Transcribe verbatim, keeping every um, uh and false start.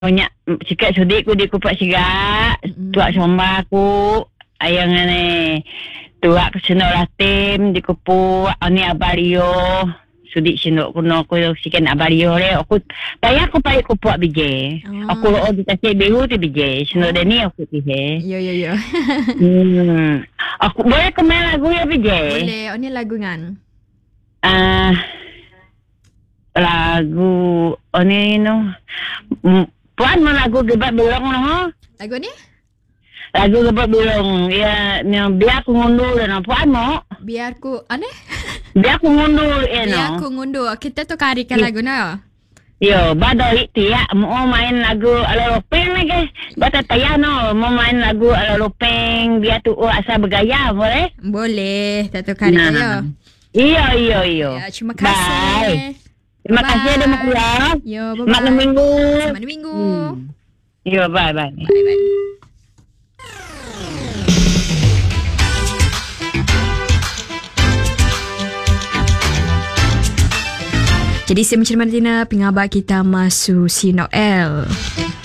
banyak sikit sudik ku di kupat sigat. Mm. Tuak somba ku. Ayang ni. Tuak kesenok latim. Di kupu. Ani abario. Sudik senok kuno. Aku sikit abario le. Aku. Payah aku payah kupuak bijay. Oh. Aku oh di tasik biru tu bijay. Senok oh. Dia ni aku tiheh. Yo yo yo. hmm. Aku boleh ke main lagu ya bijay? Boleh. Oh ni lagu kan? Ah. Uh, lagu. Oh ni no. Puan mau lagu gebat belong noh. Lagu ni? Lagu gebat belong. Ya, biar aku ngundur noh. Puan mau? Biar ku aneh? Biar aku ngundur eh no. Biar aku ngundur. Kita tu karikan lagu no. Yo, badai tiak mau main lagu ala lopeng lagi. Bata tayar no, mau main lagu ala lopeng biar tu oh, asal bergaya boleh? Boleh, satu kali nah. Yo. Iyo iyo iyo. Ya, terima kasih. Bye. Terima bye. kasih ada mak ya. Yo, bye. Selamat minggu. Selamat minggu. Hmm. Yo, bye bye. Bye bye. Jadi saya macam mana pengabak kita masuk Sino L.